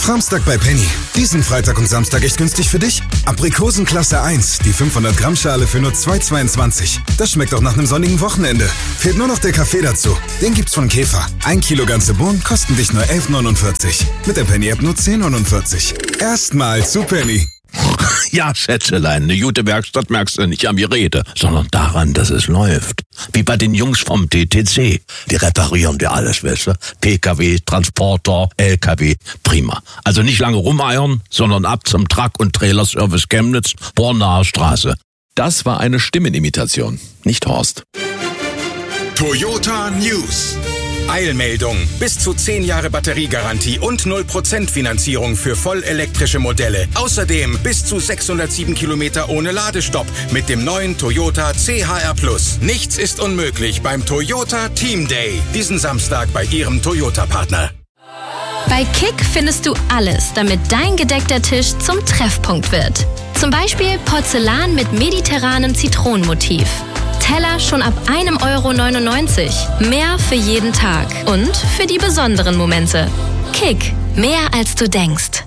Samstag bei Penny. Diesen Freitag und Samstag echt günstig für dich? Aprikosen Klasse 1, die 500 Gramm Schale für nur 2,22. Das schmeckt auch nach einem sonnigen Wochenende. Fehlt nur noch der Kaffee dazu. Den gibt's von Käfer. 1 Kilo ganze Bohnen kosten dich nur 11,49. Mit der Penny-App nur 10,49. Erstmal zu Penny. Ja, Schätzelein, eine gute Werkstatt merkst du nicht am Gerede, sondern daran, dass es läuft. Wie bei den Jungs vom TTC. Die reparieren dir alles, weißt du? PKW, Transporter, LKW, prima. Also nicht lange rumeiern, sondern ab zum Truck- und Trailerservice Chemnitz, Bornaer Straße. Das war eine Stimmenimitation, nicht Horst. Toyota News. Eilmeldung. Bis zu 10 Jahre Batteriegarantie und 0% Finanzierung für vollelektrische Modelle. Außerdem bis zu 607 Kilometer ohne Ladestopp mit dem neuen Toyota CHR+. Nichts ist unmöglich beim Toyota Team Day. Diesen Samstag bei Ihrem Toyota-Partner. Bei Kick findest du alles, damit dein gedeckter Tisch zum Treffpunkt wird. Zum Beispiel Porzellan mit mediterranem Zitronenmotiv. Teller schon ab 1,99 €. Mehr für jeden Tag und für die besonderen Momente. Kick, mehr als du denkst.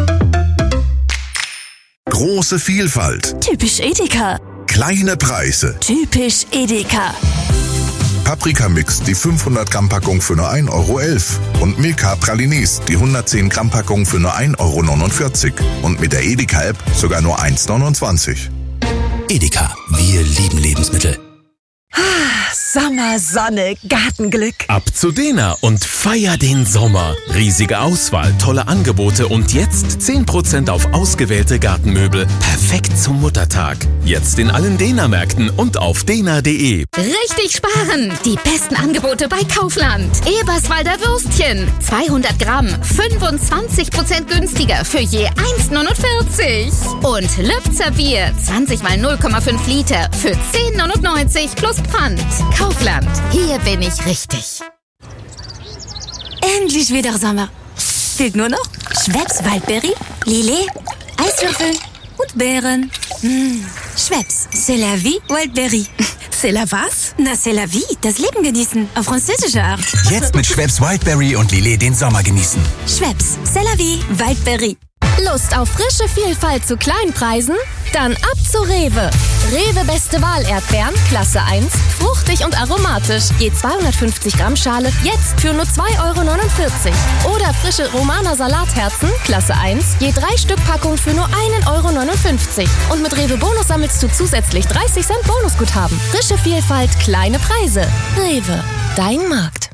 Große Vielfalt. Typisch Edeka. Kleine Preise. Typisch Edeka. Paprika-Mix, die 500 Gramm Packung für nur 1,11 €. Und Milka Pralines, die 110 Gramm Packung für nur 1,49 €. Und mit der Edeka-App sogar nur 1,29 €. Edeka, wir lieben Lebensmittel. Sommer, Sonne, Gartenglück. Ab zu Dena und feier den Sommer. Riesige Auswahl, tolle Angebote und jetzt 10% auf ausgewählte Gartenmöbel. Perfekt zum Muttertag. Jetzt in allen Dena-Märkten und auf dena.de. Richtig sparen! Die besten Angebote bei Kaufland. Eberswalder Würstchen. 200 Gramm, 25% günstiger für je 1,49. Und Lübzer Bier, 20 mal 0,5 Liter für 10,99 plus Pfand. Kaufland, hier bin ich richtig. Endlich wieder Sommer. Fehlt nur noch Schweppes Waldbeere, Lillet, Eiswürfel und Beeren. Schweppes, c'est la vie, Waldbeere. C'est la was? Na, c'est la vie, das Leben genießen, auf französische Art. Jetzt mit Schweppes Wildberry und Lillet den Sommer genießen. Schweppes, c'est la vie, Waldbeere. Lust auf frische Vielfalt zu Kleinpreisen? Dann ab zu Rewe. Rewe Beste Wahl Erdbeeren, Klasse 1, fruchtig und aromatisch. Je 250 Gramm Schale, jetzt für nur 2,49 €. Oder frische Romaner Salatherzen, Klasse 1, je 3 Stück Packung für nur 1,59 €. Und mit Rewe Bonus sammelst du zusätzlich 30 Cent Bonusguthaben. Frische Vielfalt, kleine Preise. Rewe, dein Markt.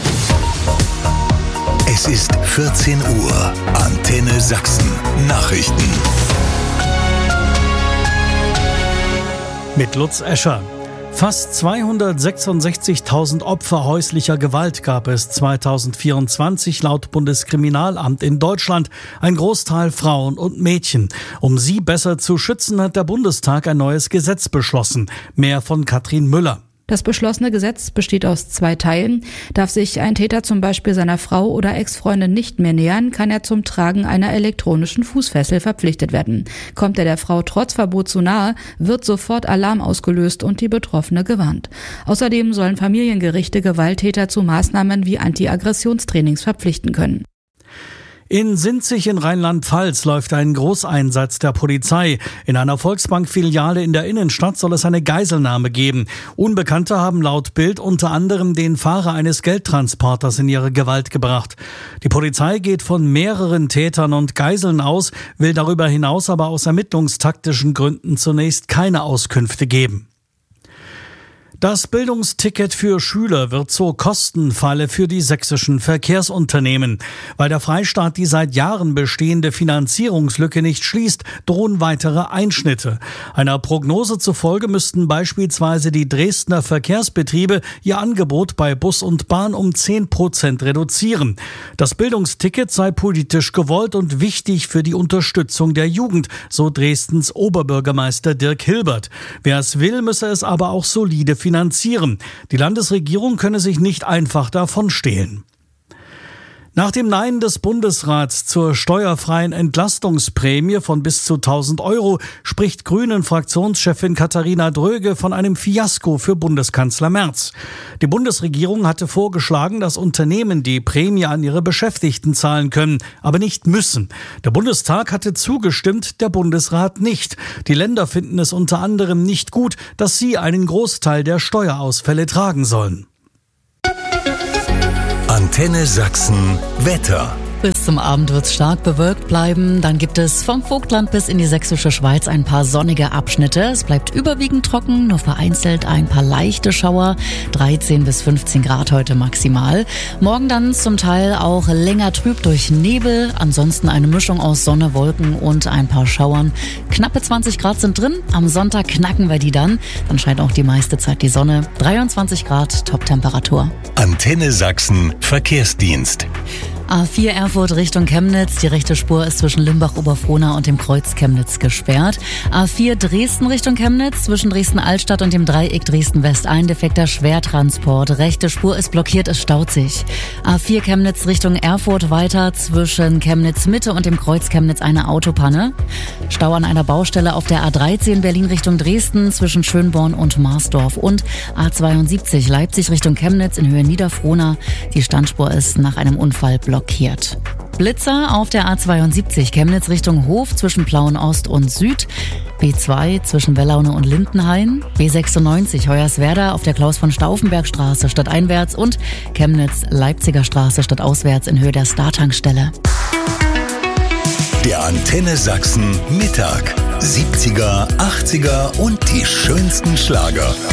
Es ist 14 Uhr. Antenne Sachsen. Nachrichten. Mit Lutz Escher. Fast 266.000 Opfer häuslicher Gewalt gab es 2024 laut Bundeskriminalamt in Deutschland. Ein Großteil Frauen und Mädchen. Um sie besser zu schützen, hat der Bundestag ein neues Gesetz beschlossen. Mehr von Katrin Müller. Das beschlossene Gesetz besteht aus 2 Teilen. Darf sich ein Täter zum Beispiel seiner Frau oder Ex-Freundin nicht mehr nähern, kann er zum Tragen einer elektronischen Fußfessel verpflichtet werden. Kommt er der Frau trotz Verbot zu nahe, wird sofort Alarm ausgelöst und die Betroffene gewarnt. Außerdem sollen Familiengerichte Gewalttäter zu Maßnahmen wie Anti-Aggressionstrainings verpflichten können. In Sinzig in Rheinland-Pfalz läuft ein Großeinsatz der Polizei. In einer Volksbank-Filiale in der Innenstadt soll es eine Geiselnahme geben. Unbekannte haben laut Bild unter anderem den Fahrer eines Geldtransporters in ihre Gewalt gebracht. Die Polizei geht von mehreren Tätern und Geiseln aus, will darüber hinaus aber aus ermittlungstaktischen Gründen zunächst keine Auskünfte geben. Das Bildungsticket für Schüler wird zur Kostenfalle für die sächsischen Verkehrsunternehmen. Weil der Freistaat die seit Jahren bestehende Finanzierungslücke nicht schließt, drohen weitere Einschnitte. Einer Prognose zufolge müssten beispielsweise die Dresdner Verkehrsbetriebe ihr Angebot bei Bus und Bahn um 10% reduzieren. Das Bildungsticket sei politisch gewollt und wichtig für die Unterstützung der Jugend, so Dresdens Oberbürgermeister Dirk Hilbert. Wer es will, müsse es aber auch solide finanzieren. Die Landesregierung könne sich nicht einfach davon stehlen. Nach dem Nein des Bundesrats zur steuerfreien Entlastungsprämie von bis zu 1.000 Euro spricht Grünen-Fraktionschefin Katharina Dröge von einem Fiasko für Bundeskanzler Merz. Die Bundesregierung hatte vorgeschlagen, dass Unternehmen die Prämie an ihre Beschäftigten zahlen können, aber nicht müssen. Der Bundestag hatte zugestimmt, der Bundesrat nicht. Die Länder finden es unter anderem nicht gut, dass sie einen Großteil der Steuerausfälle tragen sollen. Antenne Sachsen Wetter. Bis zum Abend wird es stark bewölkt bleiben. Dann gibt es vom Vogtland bis in die sächsische Schweiz ein paar sonnige Abschnitte. Es bleibt überwiegend trocken, nur vereinzelt ein paar leichte Schauer. 13 bis 15 Grad heute maximal. Morgen dann zum Teil auch länger trüb durch Nebel. Ansonsten eine Mischung aus Sonne, Wolken und ein paar Schauern. Knappe 20 Grad sind drin. Am Sonntag knacken wir die dann. Dann scheint auch die meiste Zeit die Sonne. 23 Grad, Top-Temperatur. Antenne Sachsen Verkehrsdienst. A4 Erfurt Richtung Chemnitz. Die rechte Spur ist zwischen Limbach-Oberfrohna und dem Kreuz Chemnitz gesperrt. A4 Dresden Richtung Chemnitz. Zwischen Dresden-Altstadt und dem Dreieck Dresden-West ein defekter Schwertransport. Rechte Spur ist blockiert, es staut sich. A4 Chemnitz Richtung Erfurt weiter. Zwischen Chemnitz-Mitte und dem Kreuz Chemnitz eine Autopanne. Stau an einer Baustelle auf der A13 Berlin Richtung Dresden. Zwischen Schönborn und Marsdorf. Und A72 Leipzig Richtung Chemnitz in Höhe Niederfrohna. Die Standspur ist nach einem Unfall blockiert. Blitzer auf der A72 Chemnitz Richtung Hof zwischen Plauen-Ost und Süd. B2 zwischen Wellaune und Lindenhain. B96 Hoyerswerda auf der Klaus-von-Stauffenberg-Straße stadteinwärts und Chemnitz-Leipziger Straße stadtauswärts in Höhe der Star-Tankstelle. Der Antenne Sachsen Mittag. 70er, 80er und die schönsten Schlager.